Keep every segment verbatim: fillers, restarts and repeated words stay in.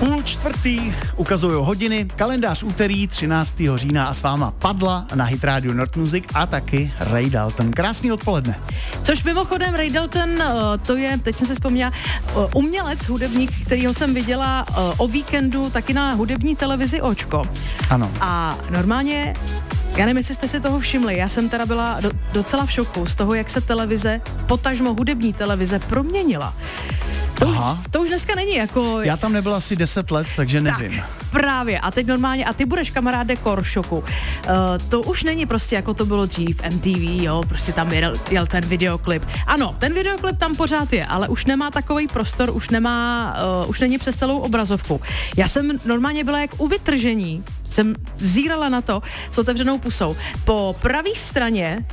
Půl čtvrtý, ukazují hodiny, kalendář úterý třináctého října a s váma Padla na Hit Radio North Music a taky Ray Dalton. Krásný odpoledne. Což mimochodem Ray Dalton, to je, teď jsem si vzpomněla, umělec, hudebník, kterýho jsem viděla o víkendu taky na hudební televizi Očko. Ano. A normálně, já nevím, jestli jste si toho všimli, já jsem teda byla do, docela v šoku z toho, jak se televize, potažmo hudební televize proměnila. To už, to už dneska není jako... Já tam nebyl asi deset let, takže nevím. Tak, právě. A teď normálně, a ty budeš kamaráde kor šoku. Uh, to už není prostě jako to bylo dřív, M T V, jo, prostě tam jel, jel ten videoklip. Ano, ten videoklip tam pořád je, ale už nemá takový prostor, už nemá, uh, už není přes celou obrazovku. Já jsem normálně byla jak u vytržení, jsem zírala na to s otevřenou pusou. Po pravé straně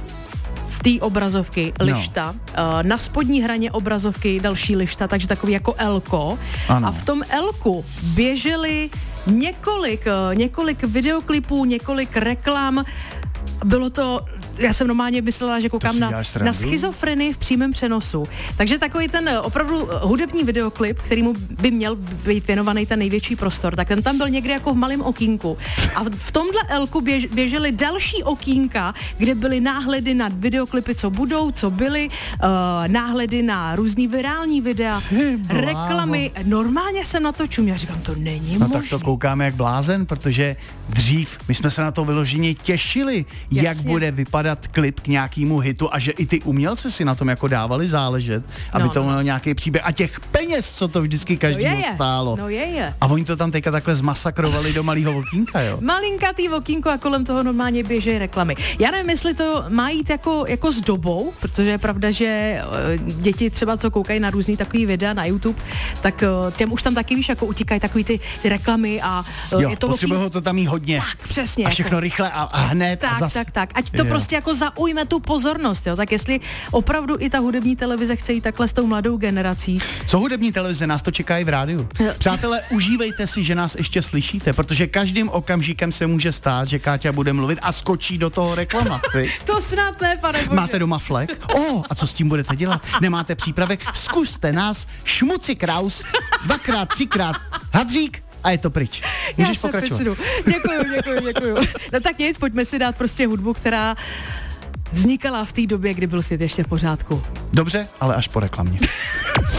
té obrazovky lišta, no. Na spodní hraně obrazovky další lišta, takže takový jako L-ko. Ano. A v tom L-ku běžely několik, několik videoklipů, několik reklam. Bylo to, já jsem normálně myslela, že koukám na, na schizofrenii v přímém přenosu. Takže takový ten opravdu hudební videoklip, kterýmu by měl být věnovaný ten největší prostor, tak ten tam byl někde jako v malém okýnku. A v tomhle L-ku běž, běžely další okýnka, kde byly náhledy na videoklipy, co budou, co byly, uh, náhledy na různý virální videa, reklamy. Normálně jsem na to čuměla, říkám, to není no možné. Tak to koukáme jak blázen, protože dřív my jsme se na to vyloženě těšili, Jasně. jak bude vypadat klip k nějakému hitu a že i ty umělci si na tom jako dávali záležet, aby no, to mělo no. nějaký příběh a těch peněz, co to vždycky každému no stálo. No je, je. A oni to tam teďka takhle zmasakrovali do malého okýnka, jo? Malinkatý okýnko a kolem toho normálně běžejí reklamy. Já nevím, jestli to má jít jako, jako s dobou, protože je pravda, že děti třeba, co koukají na různý takový videa na YouTube, tak těm už tam taky, víš, jako utíkají takový ty, ty reklamy a jo, je to potřebuje okýn... to tam jí hodně. Tak, přesně. A všechno jako... rychle a, a hned. Tak, a zas... tak, tak. Ať to jo. prostě jako zaujme tu pozornost, jo. Tak jestli opravdu i ta hudební televize chce jít takhle s tou mladou generací. Co hudební televize? Nás to čeká i v rádiu. Přátelé, užívejte si, že nás ještě slyšíte, protože každým okamžikem se může stát, že Káťa bude mluvit a skočí do toho reklama. To snad ne, pane bože. Máte doma flek? O, a co s tím budete dělat? Nemáte přípravek? Zkuste nás, Šmuci Kraus, dvakrát, třikrát, hadřík, a je to pryč. Můžeš Já pokračovat. Děkuju, děkuju, děkuju. No tak nic, pojďme si dát prostě hudbu, která vznikala v té době, kdy byl svět ještě v pořádku. Dobře, ale až po reklamě.